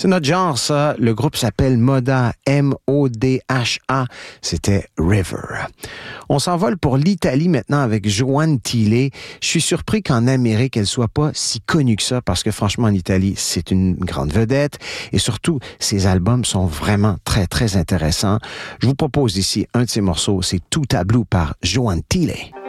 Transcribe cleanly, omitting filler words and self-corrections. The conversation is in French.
C'est notre genre, ça. Le groupe s'appelle Modha, M-O-D-H-A. C'était River. On s'envole pour l'Italie maintenant avec Joanne Thiele. Je suis surpris qu'en Amérique, elle soit pas si connue que ça, parce que franchement, en Italie, c'est une grande vedette. Et surtout, ses albums sont vraiment très, très intéressants. Je vous propose ici un de ses morceaux, c'est Tout à Blue par Joanne Thiele.